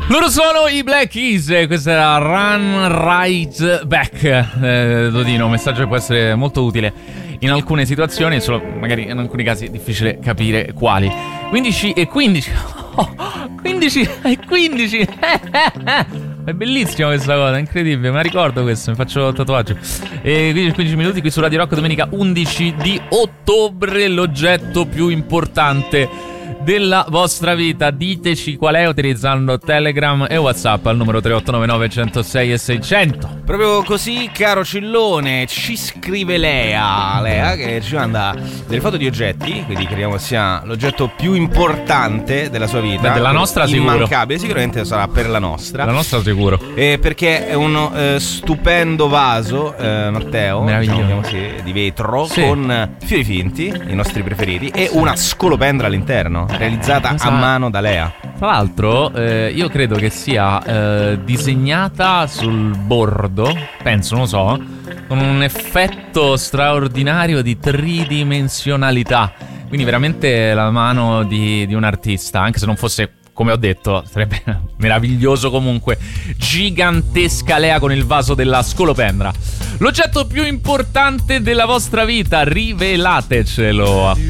Loro sono i Black Keys, questa era Run Right Back. Dodino, un messaggio che può essere molto utile in alcune situazioni, solo magari in alcuni casi è difficile capire quali. 15 e 15. 15 e 15. È bellissima questa cosa, è incredibile, me la ricordo questo, mi faccio tatuaggio. 15 minuti qui su Radio Rock, domenica 11 di ottobre. L'oggetto più importante della vostra vita, diteci qual è utilizzando Telegram e WhatsApp al numero 3899 106 e 600. Proprio così, caro Cillone, ci scrive Lea che ci manda delle foto di oggetti, quindi crediamo che sia l'oggetto più importante della sua vita. Della nostra sicuro. Immancabile, sicuramente sarà per la nostra. La nostra sicuro. Perché è uno stupendo vaso, Matteo, diciamo così, di vetro, sì, con fiori finti, i nostri preferiti, e una scolopendra all'interno, realizzata a mano da Lea. Tra l'altro io credo che sia disegnata sul bordo, penso, non lo so, con un effetto straordinario di tridimensionalità. Quindi veramente la mano di un artista, anche se non fosse, come ho detto, sarebbe meraviglioso comunque. Gigantesca Lea con il vaso della scolopendra. L'oggetto più importante della vostra vita, rivelatecelo.